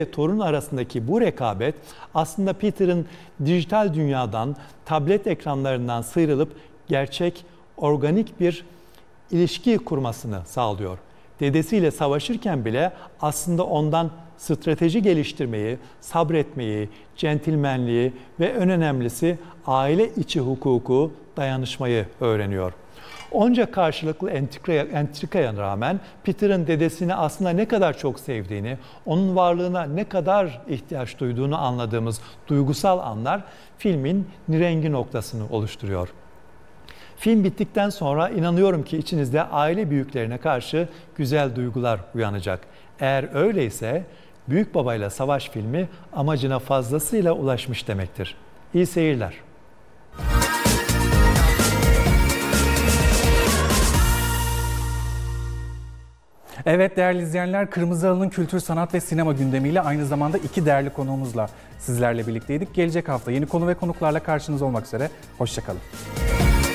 torun arasındaki bu rekabet aslında Peter'ın dijital dünyadan, tablet ekranlarından sıyrılıp gerçek, organik bir ilişki kurmasını sağlıyor. Dedesiyle savaşırken bile aslında ondan strateji geliştirmeyi, sabretmeyi, centilmenliği ve en önemlisi aile içi hukuku, dayanışmayı öğreniyor. Onca karşılıklı entrikaya rağmen Peter'ın dedesini aslında ne kadar çok sevdiğini, onun varlığına ne kadar ihtiyaç duyduğunu anladığımız duygusal anlar filmin nirengi noktasını oluşturuyor. Film bittikten sonra inanıyorum ki içinizde aile büyüklerine karşı güzel duygular uyanacak. Eğer öyleyse Büyük Baba'yla Savaş filmi amacına fazlasıyla ulaşmış demektir. İyi seyirler. Evet değerli izleyenler, Kırmızı Halı'nın kültür, sanat ve sinema gündemiyle aynı zamanda iki değerli konuğumuzla sizlerle birlikteydik. Gelecek hafta yeni konu ve konuklarla karşınızda olmak üzere. Hoşça kalın.